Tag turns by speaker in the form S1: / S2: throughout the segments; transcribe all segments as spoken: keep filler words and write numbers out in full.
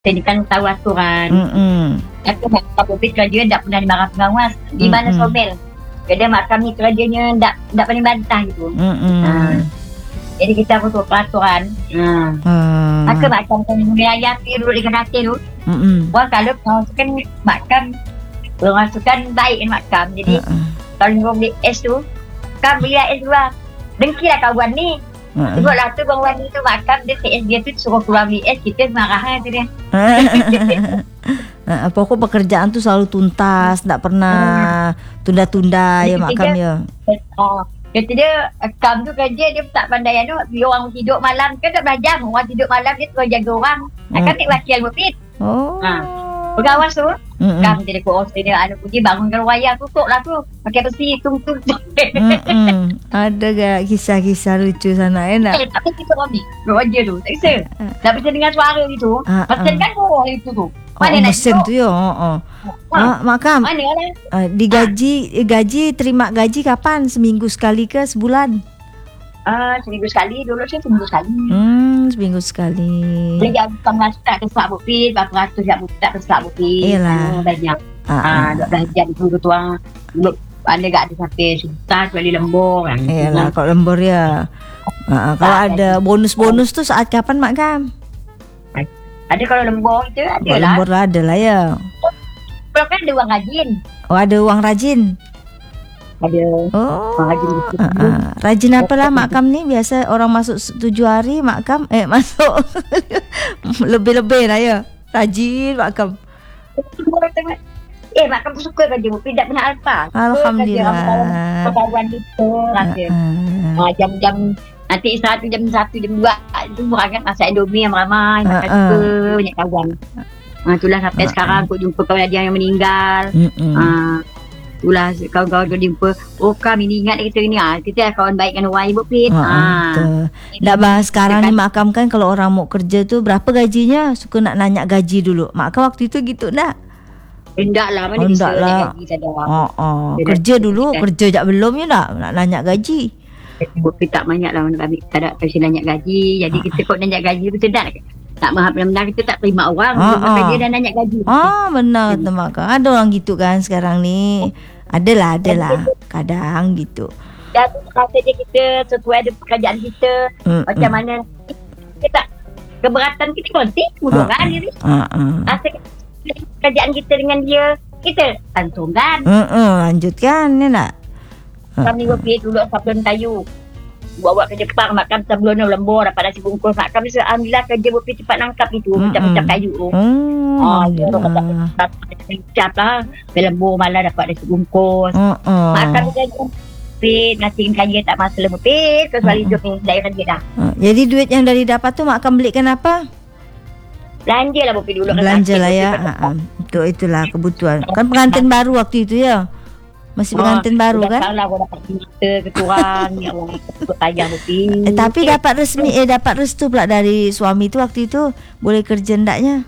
S1: Jadi kan tahu aturan.
S2: Mm-mm.
S1: Aku mak Bupit kerja tak pernah dimarah pengawas. Di mana
S2: Mm-mm.
S1: Somel. Kadang mak kami kerjanya tak tak pandai bantah gitu.
S2: Mm-mm.
S1: Ha. Jadi kita butuh peraturan. Ha.
S2: Ah.
S1: Maka macam wilayah tu duduk di Kelantan tu.
S2: Mm-mm.
S1: Wah kalau masukkan makam, kalau masukkan baik makam. Jadi
S2: Uh-uh.
S1: kalau orang beli es tu, kan beli es luar. Dengki lah kawan ni.
S2: Uh-uh.
S1: Sebablah tu kawan ni tu makam dia T S dia tu suruh keluar beli es, kita marah tu dia.
S2: Uh, pokok pekerjaan tu selalu tuntas, tak pernah tunda-tunda ya makam ya.
S1: Oh, kata dia kam tu kerja dia tak pandai anu, dia orang tidur malam kan tak belajar, orang tidur malam dia terus jaga orang. Akan
S2: Hmm.
S1: nek wakil Bupit.
S2: Oh.
S1: Ha. Pengawas tu,
S2: Mm-mm.
S1: kam dia ko dia anu pergi bangunkan wayang tutup lah tu. Pakai besi tung-tung.
S2: Mm-mm. Ada gak kisah-kisah lucu sana enak?
S1: Eh, tapi kita Robi, Roja tu, tak bisa. Tak bisa dengar suara gitu.
S2: Ah,
S1: Mesin
S2: ah.
S1: kan korong itu tu.
S2: Oh,
S1: Mana nak
S2: mesin
S1: duduk?
S2: tu ya. Oh, oh.
S1: Ha.
S2: Ah, makam.
S1: Mana lah?
S2: Uh, digaji gaji terima gaji kapan? Seminggu sekali ke sebulan?
S1: Ah, seminggu sekali, dulu saya seminggu sekali.
S2: Hmm, seminggu sekali.
S1: Dia jangan sama tak kesak Bupit, berapa ratus tak Bupit, tak kesak Bupit.
S2: Iyalah.
S1: Ah, banyak.
S2: Ah,
S1: Ah,
S2: ah.
S1: duk belajar di tu tuang. Dulu ada gak ada sampai sejuta kali lembur kan.
S2: Iyalah, kalau lembur ya. Ah, ah, kalau
S1: Tak,
S2: ada bonus-bonus tu saat kapan makam?
S1: Ada kalau lembur itu ada
S2: Kalau
S1: lah.
S2: lembur lah ada lah ya.
S1: Kalau kan ada uang rajin.
S2: Oh, ada uang rajin.
S1: Ada
S2: Oh,
S1: uang rajin.
S2: ah, ah. Rajin apa lah makam ni? Biasa orang masuk tujuh hari makam, eh masuk lebih-lebih lah ya. Rajin makam.
S1: Eh, mak kamu suka kerja Bupit, tak pernah alpa.
S2: Alhamdulillah.
S1: Kawan kita rasa.
S2: Ah,
S1: Ah, jam-jam nanti istirahat tu jam satu, jam dua tu berangan masak Indomie yang ramai, makan
S2: Ah, ah.
S1: suka, banyak kawan. Ah, itulah sampai
S2: Ah,
S1: sekarang aku jumpa kawan dia yang meninggal.
S2: mm-mm.
S1: Ah, itulah kawan-kawan tu jumpa. Oh, kami ni ingat kita ni. Ah, kita kawan baik dengan orang Ibu Pit.
S2: Ah,
S1: Ah.
S2: betul. Tak bahas sekarang ni makam kan kalau orang mau kerja tu berapa gajinya? Suka nak nanya gaji dulu. Makam waktu itu gitu nak?
S1: Hendak lah, mana
S2: Oh,
S1: bisa
S2: hendak lah.
S1: naik gaji saja.
S2: Oh, oh.
S1: Dia
S2: Kerja
S1: dah-
S2: dulu,
S1: dia-
S2: kerja jak belum ya nak nak nanya gaji.
S1: Ibu Pit tak banyak lah, kami tak ada kasi nanya gaji. Jadi
S2: Ah.
S1: kita kok nanya gaji tu tak tak mahal benar-benar kita tak terima orang.
S2: Ah,
S1: Maka
S2: ah.
S1: dia dah nanya gaji.
S2: Ah, benar kata makam. Ada orang gitu kan sekarang ni. Adalah, adalah. Kadang gitu.
S1: Dan rasa dia kita sesuai dengan pekerjaan kita.
S2: Mm,
S1: Macam
S2: mm.
S1: mana kita tak keberatan kita konti mudah kan diri.
S2: Ah, ah.
S1: Rasa pekerjaan kita dengan dia kita tantungkan.
S2: Mm, mm. Lanjutkan ya nak? Ah,
S1: Kami Bupit dulu sabun kayu. Buat-buat kerja kepang makan sebelum lembur dapat nasi bungkus makan. Alhamdulillah kerja Bupit cepat nangkap itu
S2: Mm,
S1: macam-macam
S2: mm.
S1: kayu tu.
S2: Hmm.
S1: Oh, dia orang
S2: Alhamdulillah.
S1: kata cap lah. Lembur malah dapat nasi bungkus.
S2: Oh, oh.
S1: Makan kerja Bupit, nasi kaya tak masalah Bupit. Kecuali
S2: Mm,
S1: hidup ni daerah dia dah.
S2: Ah, jadi duit yang dari dapat tu mak akan belikan apa?
S1: Belanja lah Bupit dulu.
S2: Belanja lah ya. Ha, ha. Itu itulah kebutuhan. Kan pengantin baru waktu itu ya. Masih pengantin baru kan?
S1: Dah aku dapat cerita keturang. Ya Allah, ikut tayang Bupit.
S2: Eh, tapi dapat resmi eh dapat restu pula dari suami tu waktu itu boleh kerja ndaknya.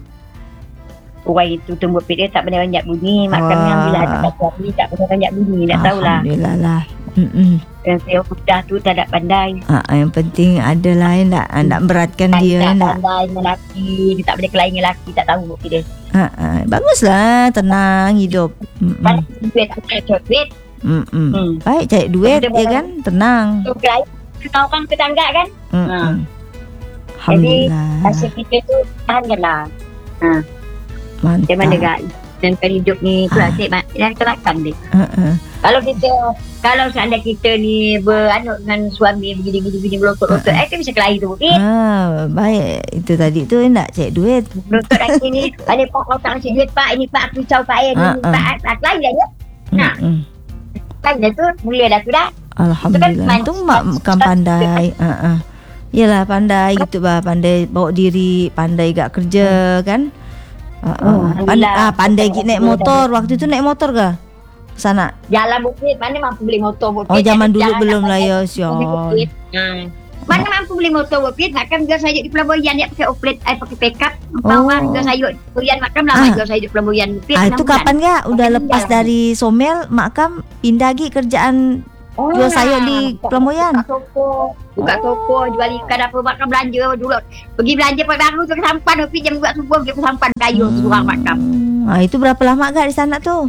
S1: Orang itu tunggu Bupit dia tak pernah banyak bunyi. Makan
S2: Wah.
S1: yang bila ada suami tak pernah banyak bunyi. Tak tahulah.
S2: Alhamdulillah lah. Mm-mm.
S1: Dan saya mudah tu tak ada pandai.
S2: Ha, yang penting adalah nak nak beratkan dia
S1: tak
S2: nak.
S1: pandai dengan lelaki. Dia tak boleh kelain dengan lelaki. Tak tahu Bupit dia.
S2: Ha, ha. Baguslah tenang hidup.
S1: Kan
S2: Mm-mm.
S1: duit tak boleh cari duit.
S2: Mm-mm.
S1: Hmm.
S2: Baik cari duit
S1: Kita
S2: ya kan? Tenang.
S1: Tu kelain. Kenal orang tetangga kan.
S2: Mm-mm.
S1: Jadi
S2: Alhamdulillah.
S1: rasa kita tu tahankanlah. Ha.
S2: Mantap.
S1: Macam mana gak dan hidup ni tu asyik mak dan kita makan dia.
S2: Uh-uh.
S1: Kalau kita kalau seandainya kita ni beranut dengan suami begini-gini belotot-lotot, eh kita bisa kelahi tu Bukit.
S2: Ah, baik. Itu tadi tu nak cek duit.
S1: Belotot lagi ni, ada pak kau tak kasi duit pak, ini pak aku risau pak eh,
S2: Ah,
S1: ni
S2: ah.
S1: pak tak kelahi dah ya. Nah,
S2: Mm-mm.
S1: kan dah tu mulia dah tu dah.
S2: Alhamdulillah.
S1: Itu
S2: Untung
S1: kan
S2: mak kan pandai. Ha ah. Yalah pandai gitu bah, pandai bawa diri, pandai gak kerja kan? Ha
S1: Oh,
S2: ah. Pandai,
S1: Alhamdulillah.
S2: ah, pandai git naik motor. Waktu tu naik motor ke? Sana.
S1: Jalan Bukit, mana mampu beli motor Bukit.
S2: Oh, zaman dulu
S1: Jalan
S2: belum
S1: tak
S2: lah
S1: pandai
S2: ya,
S1: Bukit.
S2: Sion.
S1: Ha. Mana mampu beli motor Bukit, makan juga sayur di Pelamboyan dia pakai oplet, eh pakai pickup. Empat
S2: Oh.
S1: orang juga sayur di Pelamboyan makan lama
S2: Ah.
S1: juga sayur di Pelamboyan Bukit.
S2: Ah,
S1: enam
S2: itu
S1: bulan.
S2: kapan gak? Udah
S1: Makan
S2: lepas
S1: jalan.
S2: dari Somel, mak kam pindah lagi kerjaan
S1: Oh,
S2: jual sayur di Pelamboyan.
S1: Buka toko, buka toko, jual ikan apa makan belanja dulu. Pergi belanja pada baru tu ke sampan, pergi jam dua subuh pergi ke sampan kayu tu orang makan.
S2: Ah, itu berapa lama gak di sana tu?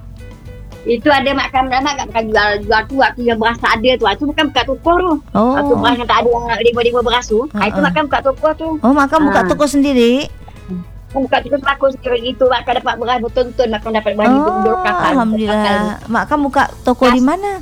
S1: Itu ada makan lama kat makan jual jual tu waktu yang beras tak ada tu. Itu bukan buka toko tu.
S2: Oh.
S1: Waktu beras yang tak ada lima-lima beras tu.
S2: Uh-uh.
S1: Itu makan buka toko tu.
S2: Oh, makan buka
S1: Ah.
S2: toko sendiri.
S1: Buka toko selaku sekali gitu makan dapat beras betul-betul makan dapat bagi
S2: Oh,
S1: duduk kakak.
S2: alhamdulillah. Mak kan buka toko di mana?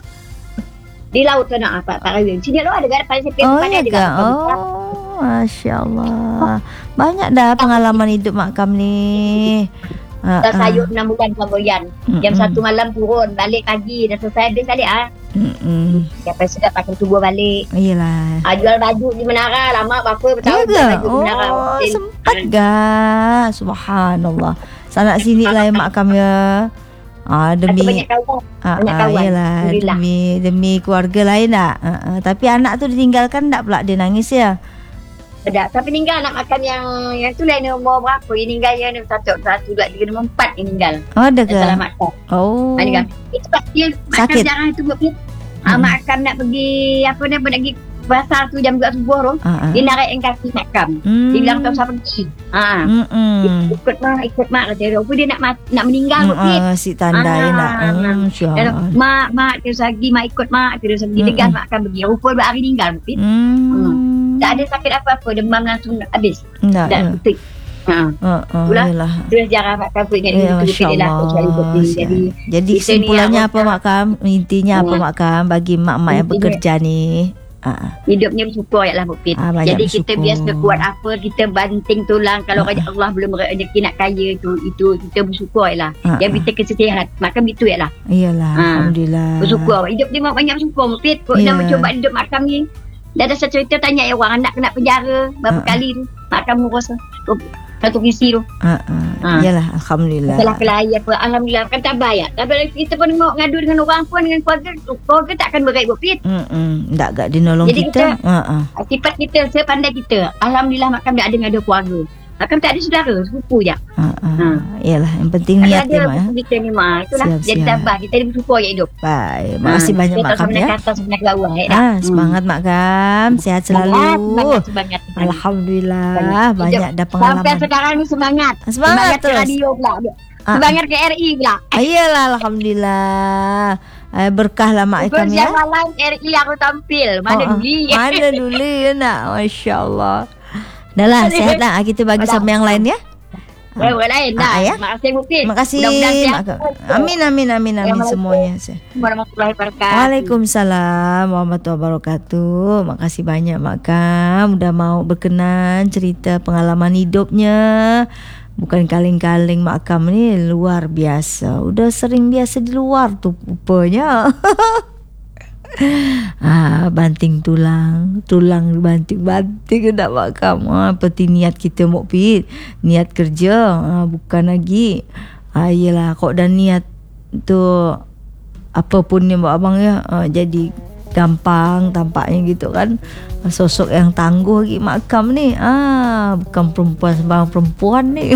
S1: Di laut sana apa Pak Rawin. Sini lo ada dekat depan sepi
S2: Oh,
S1: depan
S2: iya
S1: ada
S2: kak.
S1: dekat.
S2: Oh, Masya Allah. Banyak dah pengalaman hidup Mak Kam ni. Ah,
S1: Dah
S2: ah.
S1: sayur enam bulan Pelamboyan. Jam
S2: Mm-mm.
S1: satu malam turun balik pagi dah selesai habis balik ah.
S2: Mm-mm.
S1: Sampai sudah pakai tubuh balik.
S2: Iyalah.
S1: Ah, jual baju di Menara lama berapa
S2: Iya
S1: bertahun jual
S2: ke?
S1: baju di Menara.
S2: Oh,
S1: Hotel.
S2: sempat gak? Subhanallah. Sana sini lah ya Mak Kam ya. Ah,
S1: Ada
S2: demi
S1: banyak kawan.
S2: Ah,
S1: banyak
S2: ah,
S1: kawan.
S2: yelah,
S1: Alhamdulillah.
S2: demi demi keluarga lain tak. Ah, ah. Tapi anak tu ditinggalkan tak pula dia nangis ya?
S1: Ada. Tapi meninggal anak makan yang yang tu lain umur berapa? Yang meninggal yang satu, satu, dua, tiga, nombor empat yang meninggal.
S2: Oh, ada ke?
S1: Yang salah makan.
S2: Oh.
S1: Meninggal. Itu pas dia
S2: Sakit.
S1: makan jarang tu buat pergi. Ah,
S2: Hmm.
S1: Mak Akam nak pergi apa nak pergi pasar tu jam dua subuh tu.
S2: Ah, ah.
S1: Dia narik yang kaki Mak Akam.
S2: Hmm.
S1: Dia bilang tak usah pergi. Ha.
S2: Mm-mm.
S1: Ikut mak, ikut mak kata dia. Apa dia nak mat, nak meninggal
S2: Mm,
S1: buat pergi.
S2: ah, si tanda
S1: Ah.
S2: ya nak. Hmm,
S1: Dan,
S2: syah.
S1: mak, mak terus lagi mak ikut mak terus lagi
S2: Mm-mm.
S1: degan mak akan pergi. Rupa dua hari meninggal mungkin.
S2: Hmm.
S1: Tak ada sakit apa-apa, demam langsung habis.
S2: Tak.
S1: Tak putih. Ha.
S2: Ah, ah,
S1: Itulah.
S2: yalah.
S1: Terus jarang mak akan ingat
S2: Ya,
S1: itu
S2: Masya
S1: dia lah kecuali
S2: Allah.
S1: pergi. Jadi
S2: Jadi
S1: kita ni
S2: kesimpulannya
S1: yang
S2: apa Mak Kam? Intinya apa
S1: Hmm.
S2: Mak Kam bagi mak-mak yang
S1: Intinya-
S2: bekerja ni? Ah,
S1: hidupnya bersyukur ya lah Mukfit.
S2: Ah, banyak
S1: Jadi kita
S2: bersyukur.
S1: biasa kuat apa kita banting tulang kalau
S2: Ah.
S1: raja Allah belum rezeki nak kaya tu itu kita bersyukur ya lah.
S2: Ah,
S1: Yang kita kesetiaan maka itu ya lah.
S2: iyalah,
S1: Ah.
S2: alhamdulillah.
S1: Bersyukur. Hidup dia banyak bersyukur Mukfit. Kau
S2: Ya.
S1: nak mencoba hidup mak kami. Dah ada cerita tanya ya orang anak kena penjara berapa
S2: Ah.
S1: kali tu. Mak kamu rasa satu kisi tu.
S2: Ah, ah.
S1: Ah.
S2: Iyalah, alhamdulillah.
S1: Masalah kelahi apa. Alhamdulillah kan tabah ya. Tapi kita pun mau ngadu dengan orang pun dengan keluarga. Keluarga takkan berat Mukfit.
S2: Hmm, tak gak dinolong
S1: Jadi
S2: kita.
S1: kita-
S2: Ha ah.
S1: Sifat kita, sepandai kita. Alhamdulillah makam tak ada ngadu keluarga. Makam tak ada saudara, sepupu je.
S2: Ha ah.
S1: Hmm.
S2: Iyalah, yang penting niat dia mak.
S1: Ada kita ni mak. Itulah.
S2: Siap,
S1: Jadi
S2: siap.
S1: tabah. Kita bersyukur je hidup.
S2: Baik, makasih
S1: Ha,
S2: banyak
S1: kita
S2: Mak
S1: tak
S2: Kam
S1: sebenarnya
S2: ya.
S1: kata sebenarnya kelawar. Eh,
S2: Ah, semangat Mak Kam, sehat selalu.
S1: Semangat, semangat.
S2: Alhamdulillah,
S1: Semangat.
S2: banyak dah
S1: Sampai
S2: pengalaman.
S1: sekarang ni semangat.
S2: Semangat
S1: ke
S2: terus.
S1: radio pula.
S2: Ah.
S1: Semangat ke R I pula.
S2: Ah, iyalah, alhamdulillah. Eh, berkah lah Mak Kam
S1: Pukul
S2: ya.
S1: siang malam R I aku tampil. Mana
S2: Oh, ah.
S1: dulu?
S2: Mana dulu ya nak. Masya Allah. Dah lah, sehat lah. Kita bagi sama yang lain ya.
S1: Eh, orang lain dah.
S2: Ah, ya.
S1: Terima kasih Mufid.
S2: Terima kasih.
S1: Mudah-mudahan sihat.
S2: Mak Kam. Amin, amin, amin, amin
S1: Assalamualaikum
S2: semuanya.
S1: Warahmatullahi wabarakatuh.
S2: Waalaikumsalam warahmatullahi wabarakatuh. Makasih banyak Mak Kam udah mau berkenan cerita pengalaman hidupnya. Bukan kaleng-kaleng Mak Kam ni luar biasa. Udah sering biasa di luar tu rupanya. Ah, banting tulang, tulang banting-banting nak Mak Kam. Ah, seperti niat kita Mukfit, niat kerja, ah, bukan lagi. Ah, yelah, kok dah niat tu apapun yang buat abang ya, uh, jadi gampang tampaknya gitu kan. Sosok yang tangguh lagi Mak Kam ni. Ah, bukan perempuan sembarang perempuan ni.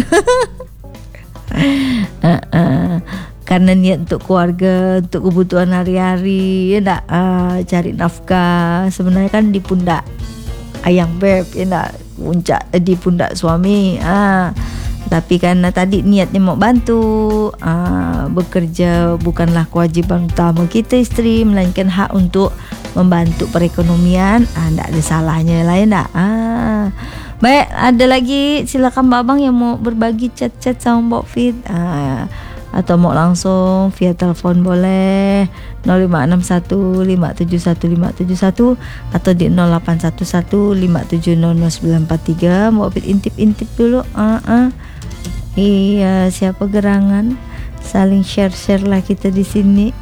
S2: uh, uh, karena niat untuk keluarga, untuk kebutuhan hari-hari, ya tak, uh, cari nafkah sebenarnya kan di pundak ayang beb, ya tak, puncak eh, di pundak suami. Ah, tapi karena tadi niatnya mau bantu, aa, bekerja bukanlah kewajiban utama kita isteri, melainkan hak untuk membantu perekonomian. Ah, tak ada salahnya lah ya tak? Ah. Baik, ada lagi silakan abang yang mau berbagi chat-chat sama Mbak Fit. Ah, atau mau langsung via telefon boleh nol lima enam satu lima tujuh satu lima tujuh satu atau di nol lapan satu satu lima tujuh nol nol sembilan empat tiga. Mbak Fit intip-intip dulu. Ah, ah. Iya, siapa gerangan? Saling share-share lah kita di sini.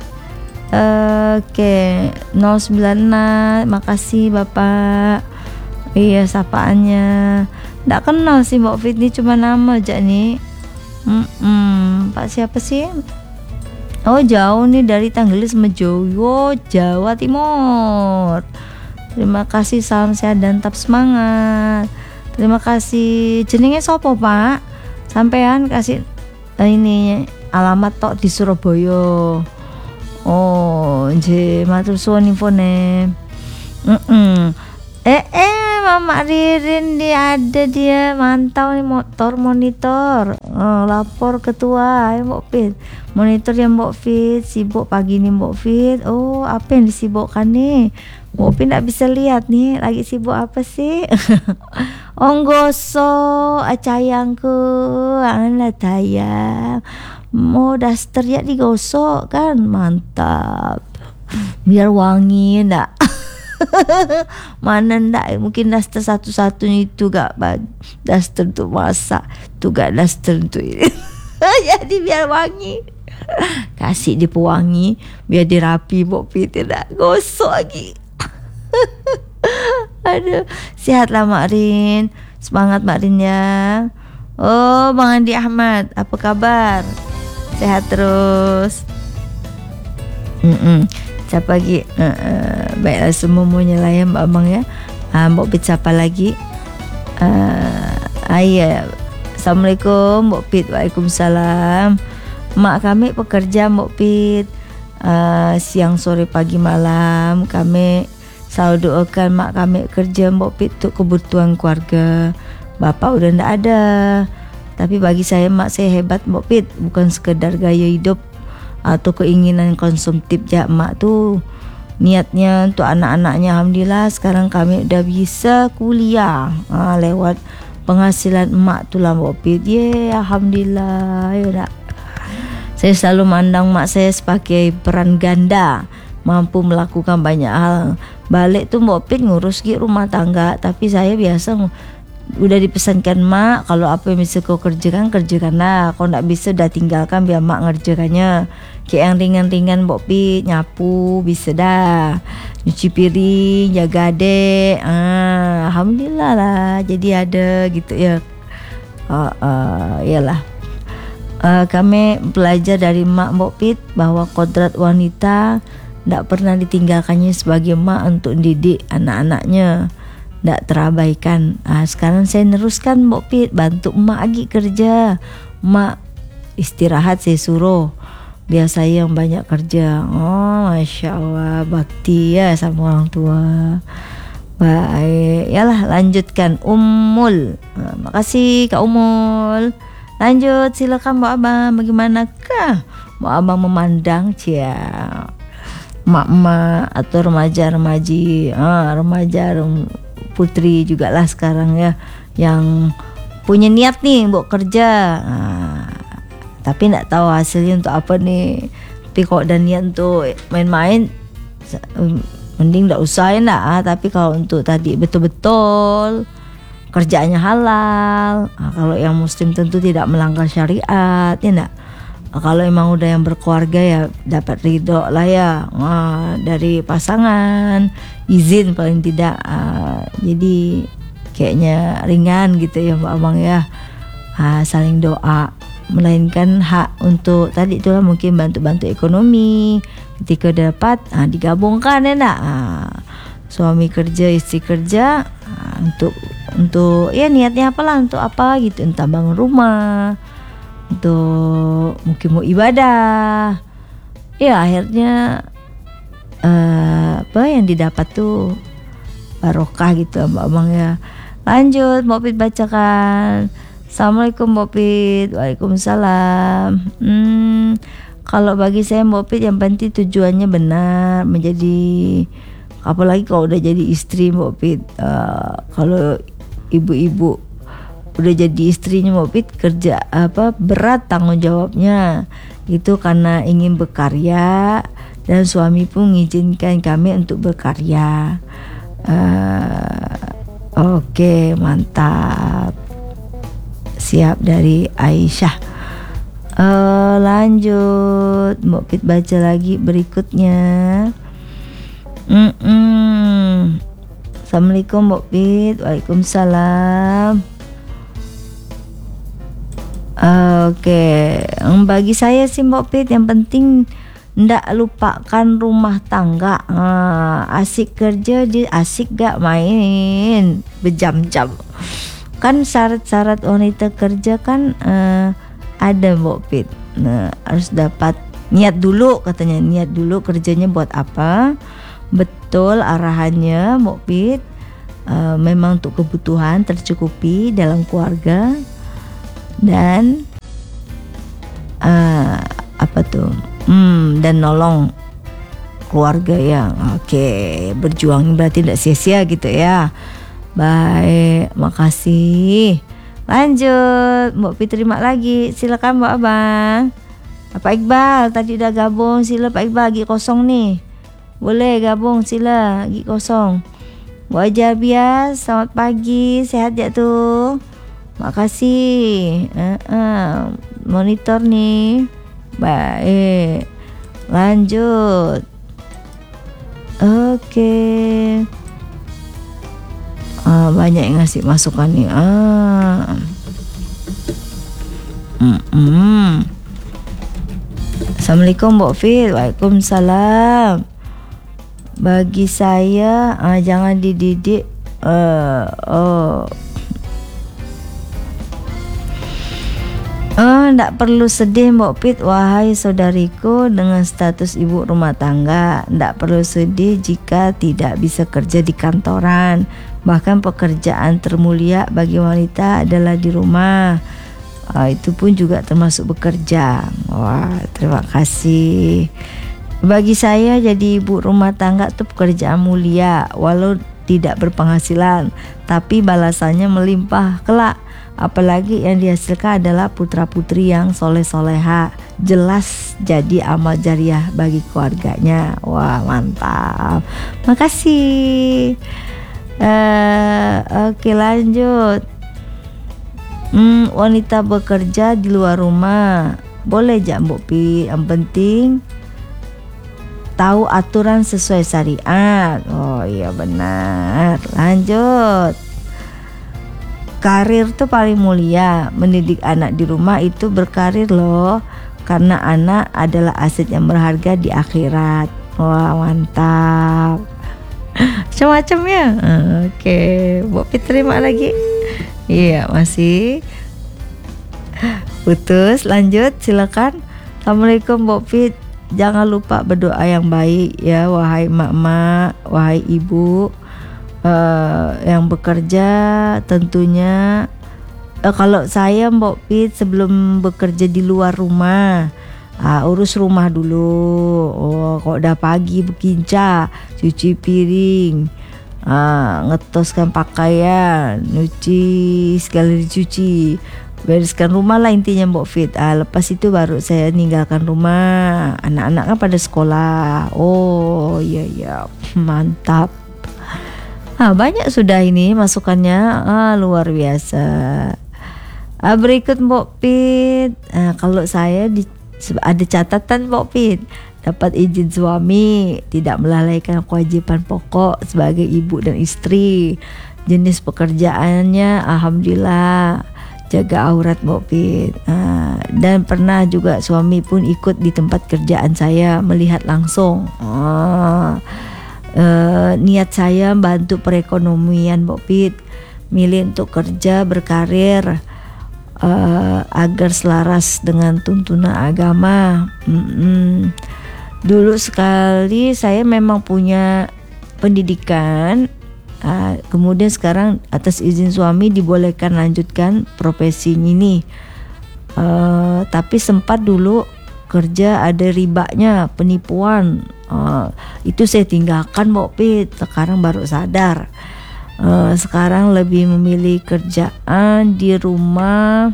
S2: Oke, nol sembilan enam. Makasih Bapak. Iya, sapaannya. Nggak kenal sih Mbak Fit ni, cuma nama aja nih. Mm-mm. Pak siapa sih? Oh, jauh nih dari Tanggelis Mejoyo, Jawa Timur. Terima kasih, salam sehat dan tetap semangat. Terima kasih. Jenenge sopo Pak? Sampean kasih eh, ini alamat tok di Surabaya. Oh, je matur suwun infone. Mm-mm. Eh eh Mama Ririn dia ada dia mantau nih motor monitor. Oh, lapor ketua ya Mbok Fit. Monitor yang Mbok Fit sibuk pagi nih Mbok Fit. Oh, apa yang disibukkan nih? Mbok Fit nggak bisa lihat nih lagi sibuk apa sih? Ong gosok acayangku, anak tayang. Mau daster ya digosok kan mantap. Biar wangi ndak. Mana ndak mungkin daster satu-satunya itu gak daster untuk masak tuh gak daster untuk ini. Jadi biar wangi kasih dia pewangi biar dia rapi Mbok Fit tidak gosok lagi. Aduh sehatlah Mak Rin, semangat Mak Rin ya. Oh Bang Andi Ahmad apa kabar, sehat terus. Mm-mm. Siapa lagi? Uh, uh, baiklah semuanya lah ya Mbak Abang ya. Uh, Mbok Pit siapa lagi? Uh, Ayah. Assalamualaikum Mbok Pit. Waalaikumsalam. Mak kami pekerja Mbok Pit. Uh, siang sore pagi malam kami selalu doakan mak kami kerja Mbok Pit untuk kebutuhan keluarga. Bapak udah ndak ada. Tapi bagi saya mak saya hebat Mbok Pit, bukan sekedar gaya hidup atau keinginan konsumtif ya mak tuh niatnya untuk anak-anaknya. Alhamdulillah sekarang kami udah bisa kuliah ha, lewat penghasilan emak tuh lah Mbok Pit. Ye alhamdulillah ya dak. Saya selalu mandang mak saya sebagai peran ganda, mampu melakukan banyak hal. Balik tuh Mbok Pit ngurus gitu rumah tangga, tapi saya biasa udah dipesankan mak kalau apa yang bisa kau kerjakan kerjakanlah, kalau nggak bisa udah tinggalkan biar mak ngerjakannya. Kayak yang ringan-ringan Mbok Pit nyapu bisa dah, nyuci piring, jaga adek, ah, alhamdulillah lah jadi ada gitu ya. Uh, uh, yalah uh, kami belajar dari mak Mbok Pit bahwa kodrat wanita nggak pernah ditinggalkannya sebagai mak untuk didik anak-anaknya, nggak terabaikan. Nah, sekarang saya neruskan Mbok Pit, bantu emak lagi kerja. Emak istirahat saya suruh, biar saya yang banyak kerja. Oh Masya Allah, bakti ya sama orang tua. Baik, yalah lanjutkan Ummul. Nah, makasih Kak Ummul. Lanjut silakan Mbak Abang, bagaimanakah Mbak Abang memandang cia emak-emak atau remaja-remaji, ah, remaja putri juga lah sekarang ya, yang punya niat nih Mbok kerja, nah, tapi nggak tahu hasilnya untuk apa nih. Tapi kalau ada niat untuk main-main mending nggak usahain lah. Ah, tapi kalau untuk tadi betul-betul kerjaannya halal, nah, kalau yang muslim tentu tidak melanggar syariat ya enggak. Nah, kalau emang udah yang berkeluarga ya dapat ridho lah ya, nah, dari pasangan, izin paling tidak. Uh, jadi kayaknya ringan gitu ya Mbak Abang ya, uh, saling doa. Melainkan hak untuk tadi itulah mungkin bantu-bantu ekonomi ketika dapat, uh, digabungkan ya nak. Uh, suami kerja istri kerja, uh, untuk untuk ya niatnya apalah untuk apa gitu, entah bangun rumah, untuk mungkin mau ibadah ya, akhirnya uh, apa yang didapat tuh barokah gitu Mbak Abang ya. Lanjut Mbok Pit bacakan. Assalamualaikum Mbok Pit. Waalaikumsalam. hmm, Kalau bagi saya Mbok Pit yang penting tujuannya benar, menjadi apalagi kalau udah jadi istri Mbok Pit. Uh, kalau ibu-ibu udah jadi istrinya Mbok Pit kerja apa berat tanggung jawabnya itu karena ingin berkarya dan suami pun mengizinkan kami untuk berkarya. Uh, Oke okay, mantap, siap dari Aisyah. Uh, lanjut Mbok Pit baca lagi berikutnya. Mm-mm. Assalamualaikum Mbok Pit. Waalaikumsalam. Oke, okay. Bagi saya sih Mbok Pit yang penting ndak lupakan rumah tangga. uh, Asik kerja di asik gak main berjam-jam. Kan syarat-syarat wanita kerja kan uh, ada Mbok Pit. Nah, harus dapat niat dulu katanya, niat dulu kerjanya buat apa. Betul arahannya Mbok Pit, uh, memang untuk kebutuhan tercukupi dalam keluarga dan uh, apa tuh hmm, dan nolong keluarga yang oke okay, berjuang berarti tidak sia-sia gitu ya. Baik, makasih. Lanjut, Mbok Pi terima lagi. Silakan Mbak Abang. Pak Iqbal tadi udah gabung, sila Pak Iqbal lagi kosong nih. Boleh gabung sila, lagi kosong. Bu Aja Bias, selamat pagi, sehat ya tuh. Makasih. Uh, uh, monitor nih. Baik. Lanjut. Oke. Okay. Uh, banyak yang ngasih masukan nih. Ah. Mm-mm. Assalamualaikum Mbok Fit. Waalaikumsalam. Bagi saya uh, jangan dididik uh, oh Oh, ndak perlu sedih Mbok Pit, wahai saudariku dengan status ibu rumah tangga. Ndak perlu sedih jika tidak bisa kerja di kantoran. Bahkan pekerjaan termulia bagi wanita adalah di rumah. Ah, itu pun juga termasuk bekerja. Wah, terima kasih. Bagi saya jadi ibu rumah tangga itu pekerjaan mulia, walau tidak berpenghasilan, tapi balasannya melimpah kelak. Apalagi yang dihasilkan adalah putra-putri yang soleh-soleha, jelas jadi amal jariah bagi keluarganya. Wah, mantap. Makasih. Uh, Oke, lanjut. Hmm, wanita bekerja di luar rumah boleh jak Mbok Pi, yang penting tahu aturan sesuai syariat. Oh iya benar. Lanjut. Karir tuh paling mulia. Mendidik anak di rumah itu berkarir loh, karena anak adalah aset yang berharga di akhirat. Wah, mantap. Macam-macam ya. Oke, Mbok Pi terima lagi. Iya, masih putus. Lanjut, silakan. Assalamualaikum Mbok Pi. Jangan lupa berdoa yang baik ya, wahai mak-mak, wahai ibu uh, yang bekerja tentunya. Uh, kalau saya Mbok Pi sebelum bekerja di luar rumah, uh, urus rumah dulu. Oh, kok udah pagi bekinca, cuci piring, uh, ngetoskan pakaian, nyuci segala dicuci. Bereskan rumah lah intinya Mbok Fit. Ah, lepas itu baru saya ninggalkan rumah. Anak-anak kan pada sekolah. Oh iya iya, mantap. Ah, banyak sudah ini masukannya. Ah, luar biasa. Ah, berikut Mbok Fit. Ah, kalau saya di, ada catatan Mbok Fit. Dapat izin suami, tidak melalaikan kewajiban pokok sebagai ibu dan istri. Jenis pekerjaannya alhamdulillah jaga aurat Mbok Pit. Uh, dan pernah juga suami pun ikut di tempat kerjaan saya melihat langsung. Uh, uh, niat saya bantu perekonomian Mbok Pit, milih untuk kerja berkarir uh, agar selaras dengan tuntunan agama. Mm-mm. Dulu sekali saya memang punya pendidikan. Uh, kemudian sekarang atas izin suami dibolehkan lanjutkan profesi ini. Uh, tapi sempat dulu kerja ada ribanya, penipuan. Uh, itu saya tinggalkan Mbok Pit. Sekarang baru sadar. Uh, sekarang lebih memilih kerjaan di rumah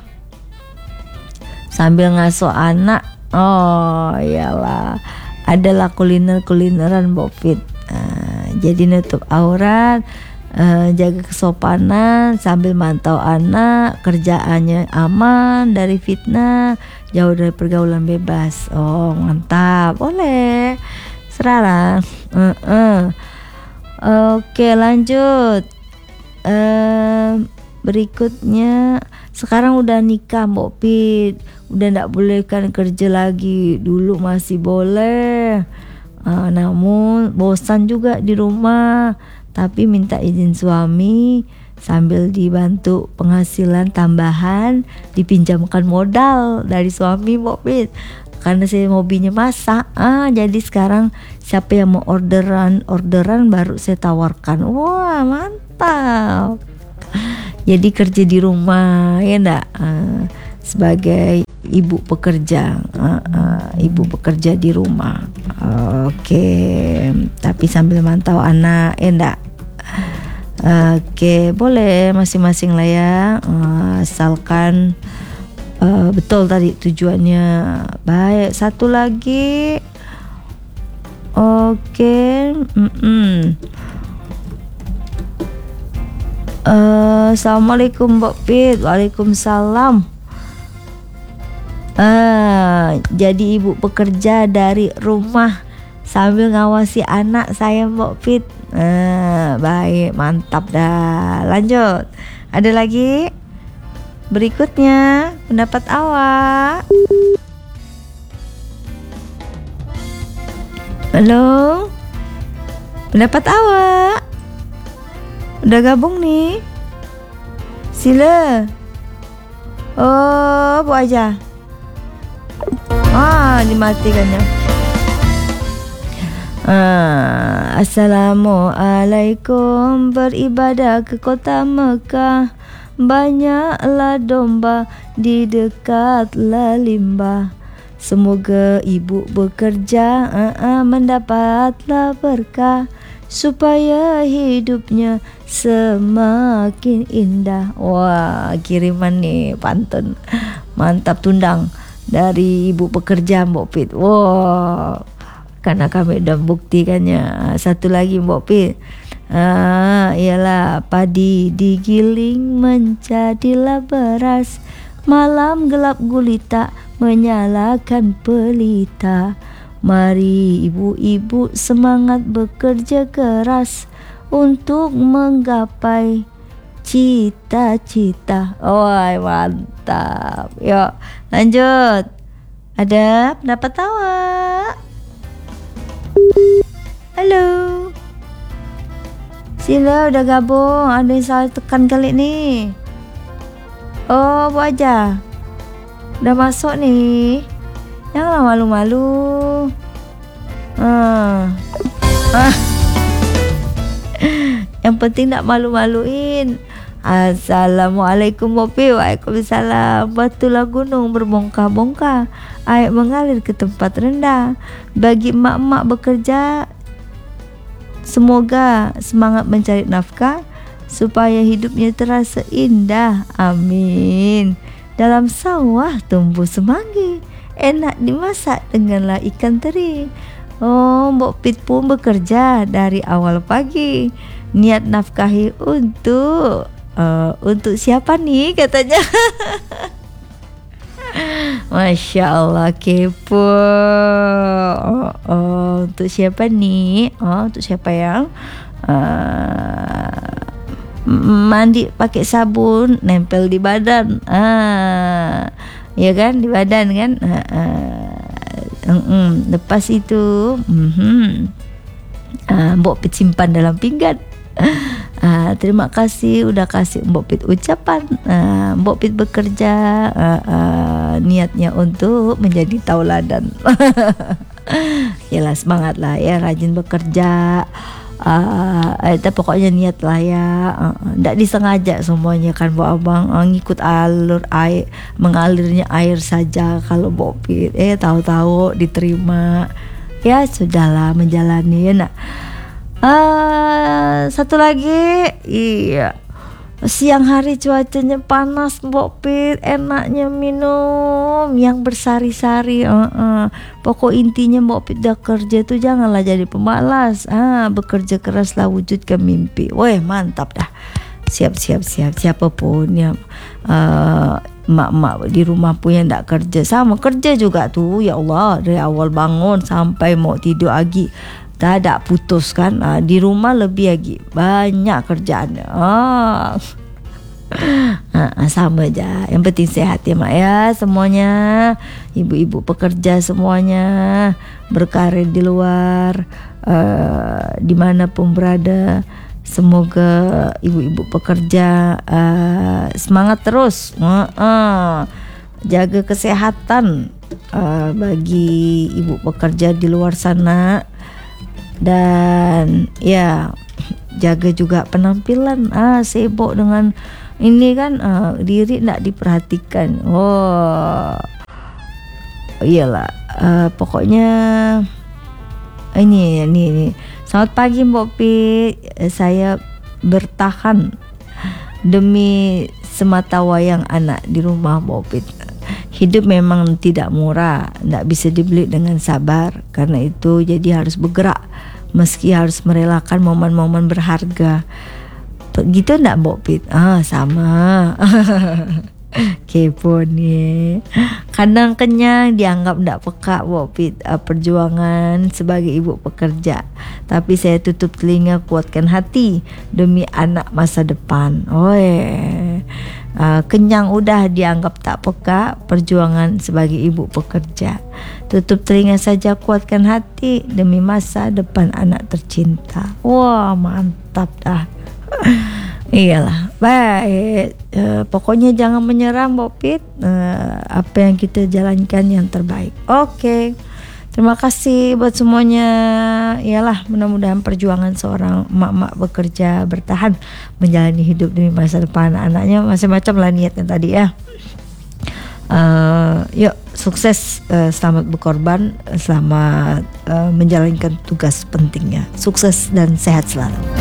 S2: sambil ngasuh anak. Oh iyalah, adalah kuliner-kulineran Mbok Pit. Uh, jadi nutup aurat, uh, jaga kesopanan sambil mantau anak, kerjaannya aman dari fitnah, jauh dari pergaulan bebas. Oh mantap, boleh serara. Uh, uh. Oke lanjut. Uh, berikutnya sekarang udah nikah Mbok Pit, udah ndak boleh kan kerja lagi. Dulu masih boleh. Uh, namun bosan juga di rumah, tapi minta izin suami sambil dibantu penghasilan tambahan, dipinjamkan modal dari suami Mbok Pit. karena saya hobinya masak. Ah, jadi sekarang siapa yang mau orderan orderan baru saya tawarkan. Wah, mantap. Jadi kerja di rumah ya enggak, uh, sebagai ibu pekerja, uh, uh, ibu pekerja di rumah. Uh, Oke, okay. Tapi sambil mantau anak ya enggak. Oke, okay. Boleh masing-masing lah ya, uh, asalkan uh, betul tadi tujuannya. Baik, satu lagi. Oke, okay. mm-mm. Uh, Assalamualaikum Mbak Pit. Waalaikumsalam. Uh, jadi ibu pekerja dari rumah sambil ngawasi anak saya Mbak Pit. Uh, baik, mantap dah. Lanjut. Ada lagi? Berikutnya pendapat awak. Halo. Pendapat awak. Udah gabung nih. Sila. Oh, bu aja. Ah, dimatikannya. Ah, Assalamualaikum. Beribadah ke kota Mekah. Banyaklah domba di dekatlah limbah. Semoga ibu bekerja uh, uh, mendapatlah berkah, supaya hidupnya semakin indah. Wah, kiriman nih pantun mantap tundang dari ibu pekerja Mbok Pit. Wah, karena kami udah buktikannya. Satu lagi Mbok Pit, ah, ialah padi digiling menjadilah beras. Malam gelap gulita menyalakan pelita. Mari ibu-ibu semangat bekerja keras untuk menggapai cita-cita. Wah, mantap. Yuk, lanjut. Ada pendapat awak? Halo. Sila udah gabung. Ada yang salah tekan kali nih. Oh, bu aja. Udah masuk nih. Janganlah malu-malu. Ah. Ah. Yang penting tak malu-maluin. Assalamualaikum Bopi. Waalaikumsalam. Batulah gunung berbongkah-bongkah, air mengalir ke tempat rendah. Bagi emak-emak bekerja, semoga semangat mencari nafkah, supaya hidupnya terasa indah. Amin. Dalam sawah tumbuh semanggi, enak dimasak denganlah ikan teri. Oh, Mbok Pit pun bekerja dari awal pagi. Niat nafkahi untuk uh, untuk siapa nih katanya? Masya Allah, kepo. Oh, oh, untuk siapa nih? Oh, untuk siapa yang uh, mandi pakai sabun nempel di badan, ah, ya kan, di badan kan. Ah, ah. Mm-mm. Lepas itu, mm-hmm. uh, Mbok Pit simpan dalam pinggan. Uh, terima kasih udah kasih Mbok Pit ucapan. uh, Mbok Pit bekerja uh, uh, niatnya untuk menjadi tauladan. Yalah, semangat lah ya, rajin bekerja. Uh, itu pokoknya niat lah ya, uh, tidak disengaja semuanya kan bu abang, uh, ngikut alur air, mengalirnya air saja kalau Mbok Pit. Eh tahu-tahu diterima, ya sudahlah menjalani. Nah, uh, satu lagi, iya, siang hari cuacanya panas Mbok Pit, enaknya minum yang bersari-sari. uh, uh. Pokok intinya Mbok Pit dah kerja tuh janganlah jadi pemalas. Ah, bekerja keraslah wujudkan mimpi. Weh, mantap dah. Siap siap siap siapapun ya, uh, mak-mak di rumah pun yang tak kerja sama kerja juga tuh. Ya Allah, dari awal bangun sampai mau tidur lagi tak ada putus kan. Uh, di rumah lebih lagi banyak kerjaannya. Ah. Nah, sama aja. Yang penting sehat ya mak ya semuanya. Ibu-ibu pekerja semuanya berkarir di luar, uh, dimanapun berada. Semoga ibu-ibu pekerja uh, semangat terus, uh, uh, jaga kesehatan, uh, bagi ibu pekerja di luar sana. Dan ya, jaga juga penampilan. Ah, sibuk dengan ini kan, uh, diri tidak diperhatikan. Oh, iyalah. Uh, pokoknya ini, ini, ini. Selamat pagi Mbok Pi. Saya bertahan demi semata wayang anak di rumah Mbok Pi. Hidup memang tidak murah, tidak bisa dibeli dengan sabar. Karena itu jadi harus bergerak, meski harus merelakan momen-momen berharga. Begitu enggak Mbok Pit? Ah, sama. Kepo nih. Kadang kenyang dianggap enggak peka Mbok Pit. Uh, perjuangan sebagai ibu pekerja. Tapi saya tutup telinga, kuatkan hati demi anak masa depan. Oh eh. Uh, kenyang udah dianggap tak peka, perjuangan sebagai ibu pekerja. Tutup telinga saja, kuatkan hati demi masa depan anak tercinta. Wah, mantap dah. Iyalah, baik. Uh, pokoknya jangan menyerah Mbok Pit. Uh, apa yang kita jalankan yang terbaik. Oke. Okay. Terima kasih buat semuanya. Iyalah, mudah-mudahan perjuangan seorang emak-emak bekerja bertahan menjalani hidup demi masa depan anak-anaknya, macam-macam lah niatnya tadi ya. Uh, yuk sukses, uh, selamat berkorban, selamat uh, menjalankan tugas pentingnya. Sukses dan sehat selalu.